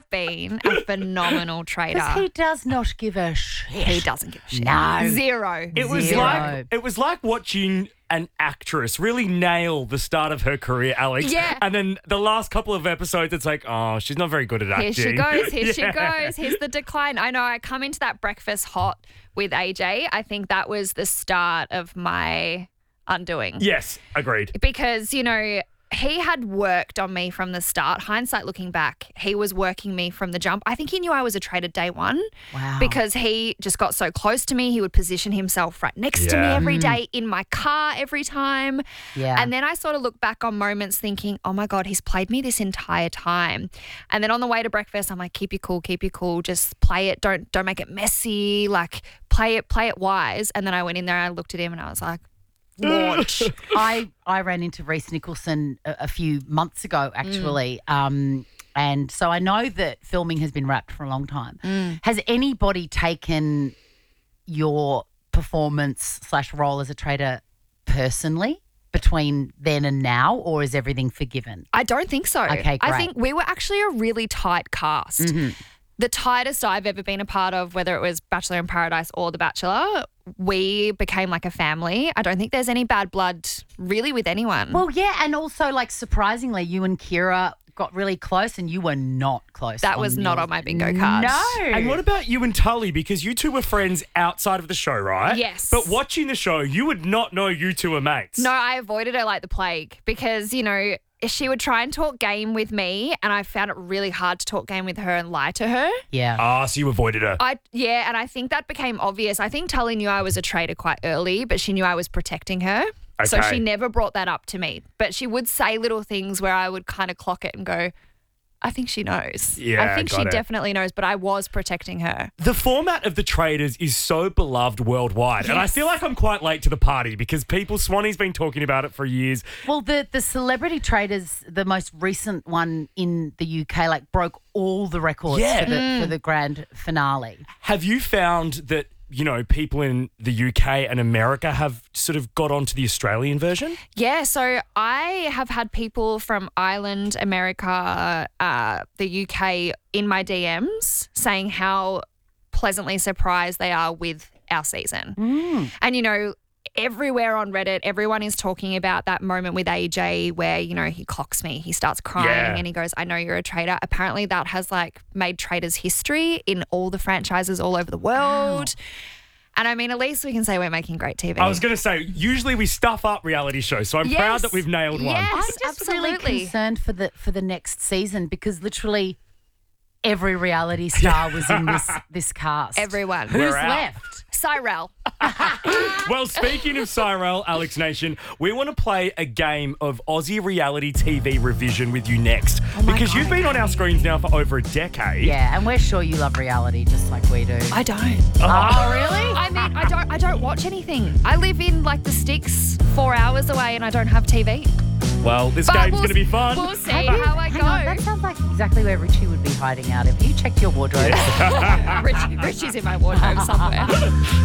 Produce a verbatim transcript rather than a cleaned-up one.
have been a phenomenal trader. Because he does not give a shit. He doesn't give a shit. No. Zero. It was Zero. like it was like watching an actress really nail the start of her career, Alex. Yeah. And then the last couple of episodes, it's like, oh, she's not very good at acting. Here she goes. Here Yeah. she goes. Here's the decline. I know I come into that breakfast hot with A J. I think that was the start of my undoing. Yes, agreed. Because, you know, he had worked on me from the start. Hindsight looking back, he was working me from the jump. I think he knew I was a traitor day one. Wow. Because he just got so close to me. He would position himself right next to me Yeah. every day in my car every time. Yeah. And then I sort of look back on moments thinking, oh my God, he's played me this entire time. And then on the way to breakfast, I'm like, keep your cool, keep your cool. Just play it. Don't don't make it messy. Like play it, play it wise. And then I went in there and I looked at him and I was like, launch. I, I ran into Reese Nicholson a, a few months ago, actually. Mm. Um, and so I know that filming has been wrapped for a long time. Mm. Has anybody taken your performance slash role as a trader personally between then and now, or is everything forgiven? I don't think so. Okay, I great. think we were actually a really tight cast. Mm-hmm. The tightest I've ever been a part of, whether it was Bachelor in Paradise or The Bachelor, we became like a family. I don't think there's any bad blood really with anyone. Well, yeah, and also, like, surprisingly, you and Kira got really close and you were not close. That was not yours. on my bingo card. No. And what about you and Tully? Because you two were friends outside of the show, right? Yes. But watching the show, you would not know you two are mates. No, I avoided her like the plague because, you know, she would try and talk game with me and I found it really hard to talk game with her and lie to her. Yeah. Ah, so you avoided her. I yeah, and I think that became obvious. I think Tully knew I was a traitor quite early, but she knew I was protecting her. So Okay. she never brought that up to me. But she would say little things where I would kind of clock it and go, I think she knows. Yeah, I think got she it. definitely knows, but I was protecting her. The format of The Traders is so beloved worldwide. And I Yes. feel like I'm quite late to the party because people, Swanee's been talking about it for years. Well, the the Celebrity Traders, the most recent one in the U K, like broke all the records Yeah. for the Mm. for the grand finale. Have you found that, you know, people in the U K and America have sort of got onto the Australian version? Yeah, so I have had people from Ireland, America, uh, the U K in my D Ms saying how pleasantly surprised they are with our season. Mm. And, you know, everywhere on Reddit, everyone is talking about that moment with A J where, you know, he clocks me, he starts crying Yeah. and he goes, I know you're a traitor. Apparently that has like made traders history in all the franchises all over the world. And I mean, at least we can say we're making great T V. I was going to say, usually we stuff up reality shows, so I'm proud Yes. that we've nailed one. Yes. I'm just absolutely. really concerned for the for the next season because literally every reality star was in this this cast. Everyone. Who's We're out. left? Cyrell. Well, speaking of Cyrell, Alex Nation, we want to play a game of Aussie reality T V revision with you next. my because God, you've been on our screens now for over a decade. Yeah, and we're sure you love reality just like we do. I don't. Oh, really? I mean, I don't. I don't watch anything. I live in like the sticks, four hours away, and I don't have T V. Well, this But game's we'll- going to be fun. We'll see Have you- how I hang on, go. that sounds like exactly where Richie would be hiding out. Have you checked your wardrobe? Rich, Richie's in my wardrobe somewhere.